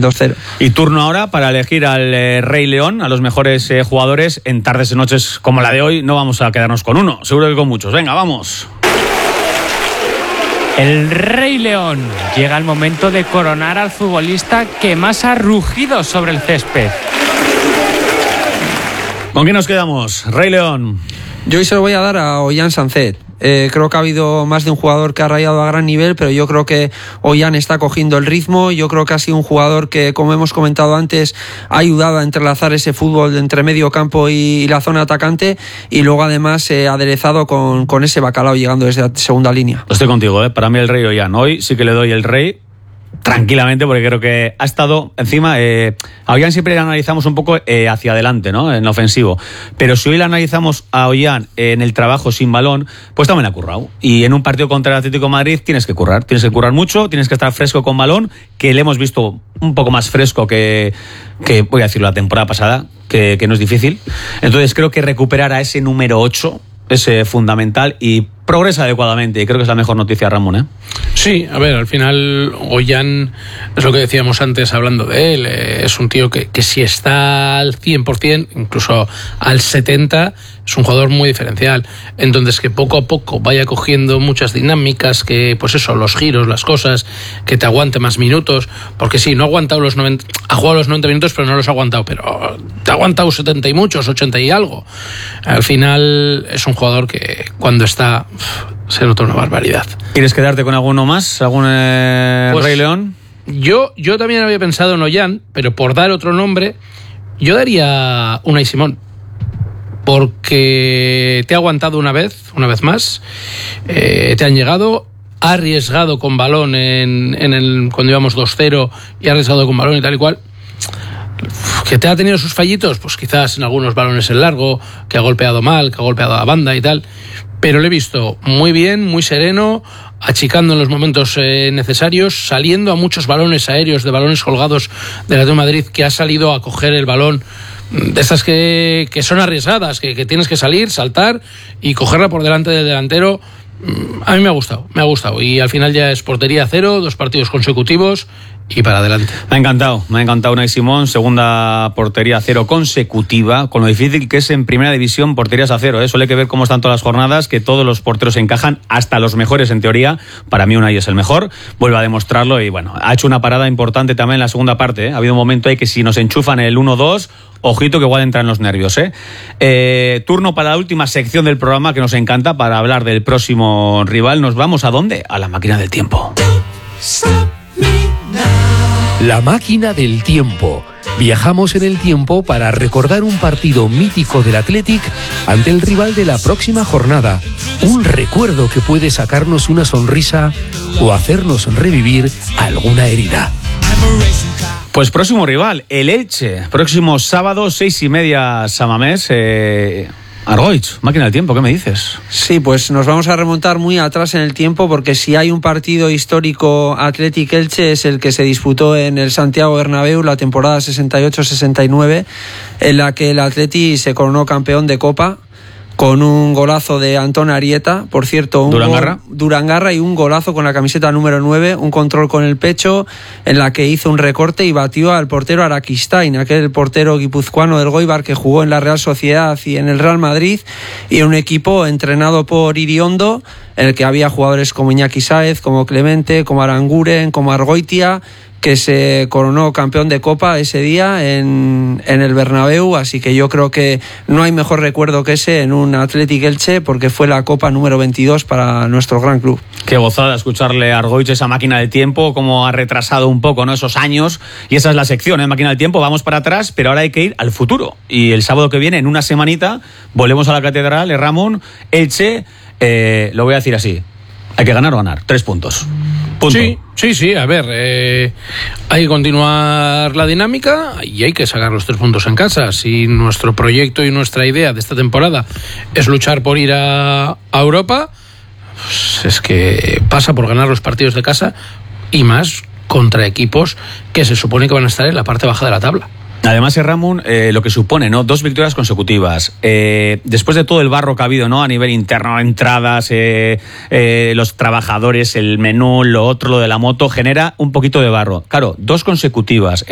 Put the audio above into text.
2-0. Y turno ahora para elegir al Rey León, a los mejores jugadores. En tardes y noches como la de hoy no vamos a quedarnos con uno, seguro que con muchos. Venga, vamos. El Rey León. Llega el momento de coronar al futbolista que más ha rugido sobre el césped. ¿Con quién nos quedamos? Rey León. Yo hoy se lo voy a dar a Ollán Sancet. Creo que ha habido más de un jugador que ha rayado a gran nivel, pero yo creo que Ollán está cogiendo el ritmo. Yo creo que ha sido un jugador que, como hemos comentado antes, ha ayudado a entrelazar ese fútbol entre medio campo y la zona atacante, y luego además aderezado con ese bacalao llegando desde la segunda línea. Estoy contigo, para mí el Rey Ollán. Hoy sí que le doy el Rey tranquilamente, porque creo que ha estado encima. A Ollán siempre le analizamos un poco hacia adelante, ¿no? En ofensivo, pero si hoy le analizamos a Ollán en el trabajo sin balón, pues también ha currado. Y en un partido contra el Atlético de Madrid tienes que currar mucho, tienes que estar fresco con balón, que le hemos visto un poco más fresco que voy a decirlo, la temporada pasada, que no es difícil. Entonces creo que recuperar a ese número 8 es fundamental y progresa adecuadamente, y creo que es la mejor noticia, Ramón, Sí, a ver, al final Ollán, es lo que decíamos antes hablando de él, es un tío que si está al 100%, incluso al 70%, es un jugador muy diferencial. Entonces, que poco a poco vaya cogiendo muchas dinámicas, que pues eso, los giros, las cosas, que te aguante más minutos, porque sí, no ha aguantado los 90, ha jugado los 90 minutos, pero no los ha aguantado, pero te ha aguantado 70 y muchos, 80 y algo. Al final es un jugador que cuando está, se nota una barbaridad. ¿Quieres quedarte con alguno más? ¿Algún pues, Rey León? Yo también había pensado en Ollán, pero por dar otro nombre, yo daría Unai Simón, porque te ha aguantado una vez más, te han llegado, ha arriesgado con balón cuando íbamos 2-0, y ha arriesgado con balón y tal y cual. Que te ha tenido sus fallitos, pues quizás en algunos balones en largo, que ha golpeado mal, que ha golpeado a la banda y tal, pero lo he visto muy bien, muy sereno, achicando en los momentos necesarios, saliendo a muchos balones aéreos, de balones colgados del Atlético de Madrid, que ha salido a coger el balón, de estas que son arriesgadas, que tienes que salir, saltar y cogerla por delante del delantero. A mí me ha gustado, y al final ya es portería cero, 2 partidos consecutivos y para adelante. Me ha encantado Unai Simón, segunda portería cero consecutiva, con lo difícil que es en primera división porterías a cero, Suele que ver cómo están todas las jornadas, que todos los porteros encajan, hasta los mejores en teoría. Para mí Unai es el mejor, vuelve a demostrarlo, y bueno, ha hecho una parada importante también en la segunda parte, Ha habido un momento ahí que si nos enchufan el 1-2, ojito que igual entran los nervios, Turno para la última sección del programa, que nos encanta, para hablar del próximo rival. ¿Nos vamos a dónde? A la máquina del tiempo. La máquina del tiempo. Viajamos en el tiempo para recordar un partido mítico del Athletic ante el rival de la próxima jornada. Un recuerdo que puede sacarnos una sonrisa o hacernos revivir alguna herida. Pues próximo rival, el Elche. Próximo sábado, 6:30, Samamés. Argoich, máquina del tiempo, ¿qué me dices? Sí, pues nos vamos a remontar muy atrás en el tiempo, porque si hay un partido histórico Athletic-Elche es el que se disputó en el Santiago Bernabéu la temporada 68-69, en la que el Athletic se coronó campeón de Copa con un golazo de Antón Arieta, por cierto, Durangarra, y un golazo con la camiseta número 9, un control con el pecho en la que hizo un recorte y batió al portero Araquistain, aquel portero guipuzcoano del Goibar que jugó en la Real Sociedad y en el Real Madrid, y un equipo entrenado por Iriondo, en el que había jugadores como Iñaki Sáez, como Clemente, como Aranguren, como Argoitia, que se coronó campeón de Copa ese día en el Bernabéu, así que yo creo que no hay mejor recuerdo que ese en un Athletic Elche, porque fue la Copa número 22 para nuestro gran club. Qué gozada escucharle a Argoich, esa máquina del tiempo, cómo ha retrasado un poco, Esos años, y esa es la sección, máquina del tiempo. Vamos para atrás, pero ahora hay que ir al futuro, y el sábado que viene, en una semanita, volvemos a la catedral, Ramón, Elche, lo voy a decir así, hay que ganar o ganar, 3 puntos. Punto. Sí, a ver, hay que continuar la dinámica y hay que sacar los 3 puntos en casa. Si nuestro proyecto y nuestra idea de esta temporada es luchar por ir a Europa, pues es que pasa por ganar los partidos de casa, y más contra equipos que se supone que van a estar en la parte baja de la tabla. Además, Ramón, lo que supone, 2 victorias consecutivas. Después de todo el barro que ha habido, a nivel interno, entradas, los trabajadores, el menú, lo otro, lo de la moto, genera un poquito de barro. Claro, 2 consecutivas.